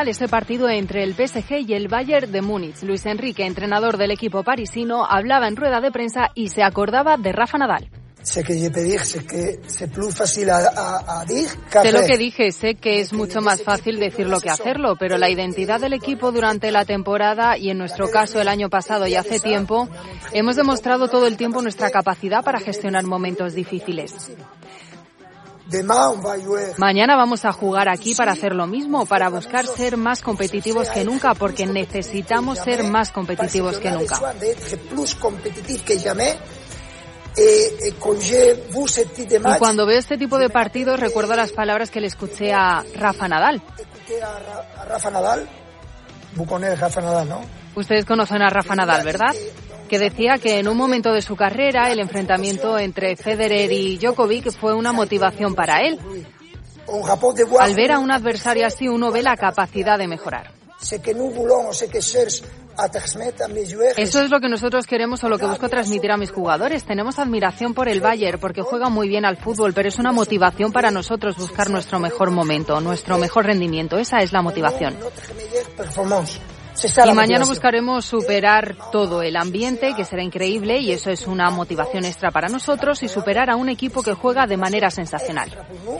Ese partido entre el PSG y el Bayern de Múnich. Luis Enrique, entrenador del equipo parisino, hablaba en rueda de prensa y se acordaba de Rafa Nadal. Sé lo que dije, sé que es mucho más fácil decirlo que hacerlo, pero la identidad del equipo durante la temporada y en nuestro caso el año pasado y hace tiempo, hemos demostrado todo el tiempo nuestra capacidad para gestionar momentos difíciles. Mañana vamos a jugar aquí para hacer lo mismo, para buscar ser más competitivos que nunca, porque necesitamos ser más competitivos que nunca. Y cuando veo este tipo de partidos recuerdo las palabras que le escuché a Rafa Nadal. ¿No? Ustedes conocen a Rafa Nadal, ¿verdad? Que decía que en un momento de su carrera el enfrentamiento entre Federer y Djokovic fue una motivación para él. Al ver a un adversario así uno ve la capacidad de mejorar. Eso es lo que nosotros queremos o lo que busco transmitir a mis jugadores. Tenemos admiración por el Bayern porque juega muy bien al fútbol, pero es una motivación para nosotros buscar nuestro mejor momento, nuestro mejor rendimiento. Esa es la motivación. Y mañana buscaremos superar todo el ambiente, que será increíble, y eso es una motivación extra para nosotros, y superar a un equipo que juega de manera sensacional.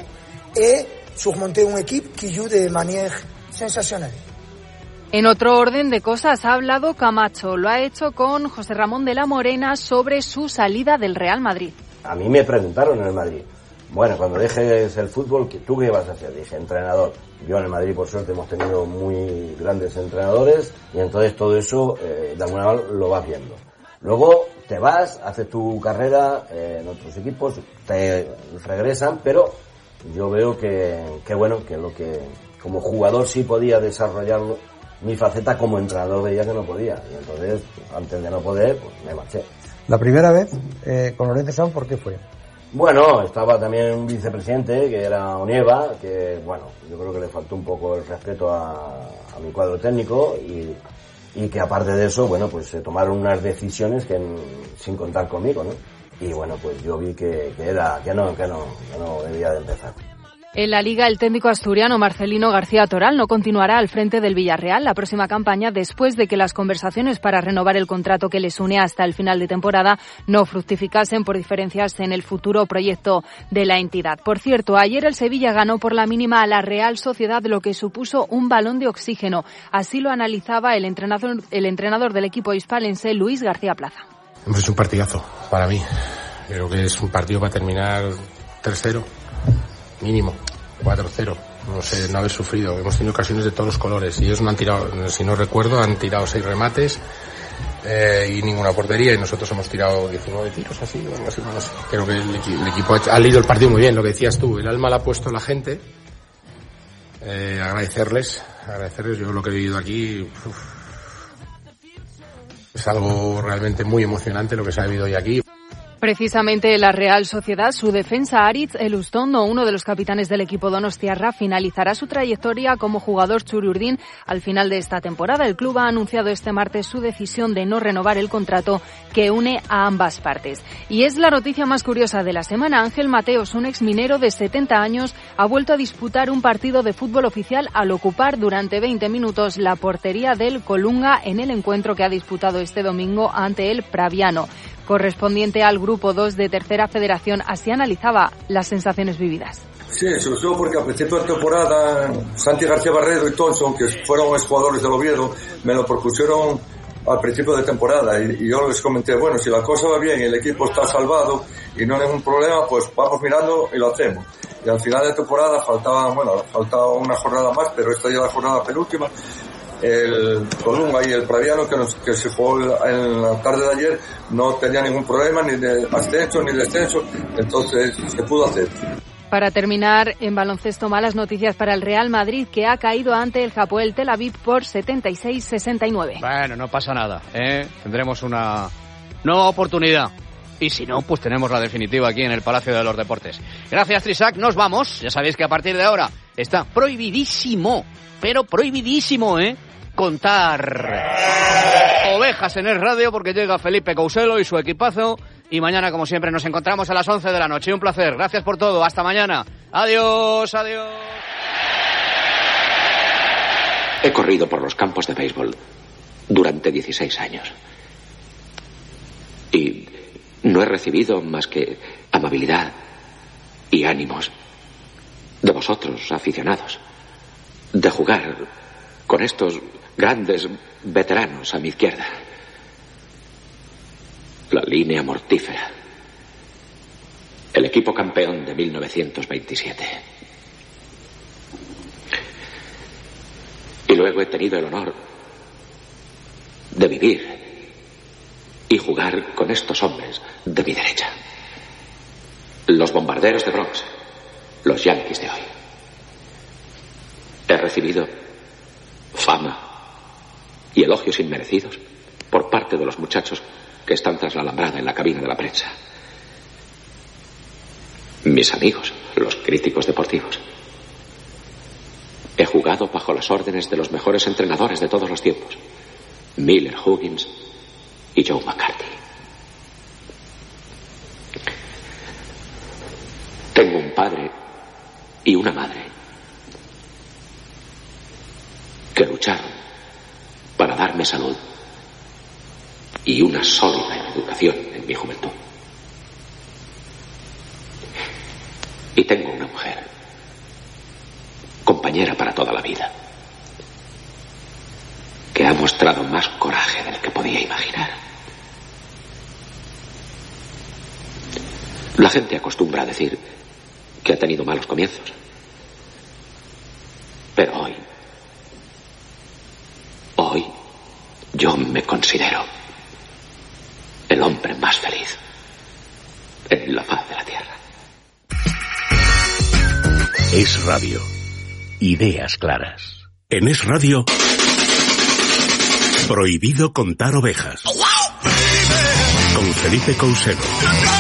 En otro orden de cosas, ha hablado Camacho. Lo ha hecho con José Ramón de la Morena sobre su salida del Real Madrid. A mí me preguntaron en el Madrid, bueno, cuando dejes el fútbol, ¿tú qué vas a hacer? Dije, entrenador. Yo en el Madrid, por suerte, hemos tenido muy grandes entrenadores y entonces todo eso, de alguna manera, lo vas viendo. Luego te vas, haces tu carrera en otros equipos, te regresan, pero yo veo que bueno, que lo que como jugador sí podía desarrollarlo, mi faceta como entrenador veía que no podía. Y entonces, antes de no poder, pues me marché. La primera vez con Lorenzo Sanz, ¿por qué fue? Bueno, estaba también un vicepresidente que era Onieva, que bueno, yo creo que le faltó un poco el respeto a mi cuadro técnico y que aparte de eso, bueno, pues se tomaron unas decisiones que sin contar conmigo, ¿no? Y bueno, pues yo vi que no debía de empezar. En la Liga, el técnico asturiano Marcelino García Toral no continuará al frente del Villarreal la próxima campaña después de que las conversaciones para renovar el contrato que les une hasta el final de temporada no fructificasen por diferencias en el futuro proyecto de la entidad. Por cierto, ayer el Sevilla ganó por la mínima a la Real Sociedad, lo que supuso un balón de oxígeno. Así lo analizaba el entrenador del equipo hispalense, Luis García Plaza. Hemos hecho un partidazo para mí. Creo que es un partido para terminar 3-0. Mínimo, 4-0, no sé, no haber sufrido. Hemos tenido ocasiones de todos los colores y ellos no han tirado, si no recuerdo, han tirado 6 remates y ninguna portería y nosotros hemos tirado 19 tiros, así, no sé. Creo que el equipo ha leído el partido muy bien, lo que decías tú, el alma la ha puesto la gente. Agradecerles, yo lo que he vivido aquí es algo realmente muy emocionante lo que se ha vivido hoy aquí. Precisamente la Real Sociedad, su defensa Aritz Elustondo, uno de los capitanes del equipo donostiarra, finalizará su trayectoria como jugador txuri-urdin al final de esta temporada. El club ha anunciado este martes su decisión de no renovar el contrato que une a ambas partes. Y es la noticia más curiosa de la semana. Ángel Mateos, un exminero de 70 años, ha vuelto a disputar un partido de fútbol oficial al ocupar durante 20 minutos la portería del Colunga en el encuentro que ha disputado este domingo ante el Praviano. Correspondiente al Grupo 2 de Tercera Federación, así analizaba las sensaciones vividas. Sí, sobre todo porque al principio de temporada Santi García Barredo y Thompson, que fueron jugadores del Oviedo, me lo propusieron al principio de temporada y yo les comenté, bueno, si la cosa va bien y el equipo está salvado y no hay ningún problema, pues vamos mirando y lo hacemos. Y al final de temporada faltaba una jornada más, pero esta ya es la jornada penúltima. El Colunga y el Praviano que se jugó en la tarde de ayer no tenía ningún problema ni de ascenso ni descenso, entonces se pudo hacer. Para terminar, en baloncesto, malas noticias para el Real Madrid, que ha caído ante el Hapoel Tel Aviv por 76-69. Bueno, no pasa nada, tendremos una nueva oportunidad. Y si no, pues tenemos la definitiva aquí en el Palacio de los Deportes. Gracias, Trisac, nos vamos. Ya sabéis que a partir de ahora está prohibidísimo, pero prohibidísimo, contar ovejas en el radio, porque llega Felipe Couselo y su equipazo. Y mañana, como siempre, nos encontramos a las 11 de la noche. Un placer. Gracias por todo. Hasta mañana. Adiós, adiós. He corrido por los campos de béisbol durante 16 años. Y no he recibido más que amabilidad y ánimos de vosotros, aficionados, de jugar con estos grandes veteranos a mi izquierda. La línea mortífera. El equipo campeón de 1927. Y luego he tenido el honor de vivir y jugar con estos hombres de mi derecha. Los bombarderos de Bronx, los Yankees de hoy. He recibido fama y elogios inmerecidos por parte de los muchachos que están tras la alambrada en la cabina de la prensa. Mis amigos, los críticos deportivos. He jugado bajo las órdenes de los mejores entrenadores de todos los tiempos. Miller, Huggins y Joe McCarthy. Tengo un padre y una madre que lucharon para darme salud y una sólida educación en mi juventud. Y tengo una mujer, compañera para toda la vida, que ha mostrado más coraje del que podía imaginar. La gente acostumbra a decir que ha tenido malos comienzos. Pero hoy yo me considero el hombre más feliz en la faz de la tierra. Es Radio. Ideas claras. En Es Radio, prohibido contar ovejas. Con Felipe Couselo.